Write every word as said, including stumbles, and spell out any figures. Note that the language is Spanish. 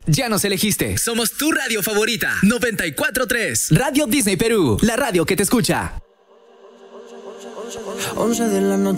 Ya nos elegiste. Somos tu radio favorita. noventa y cuatro punto tres. Radio Disney Perú, la radio que te escucha. once de la noche.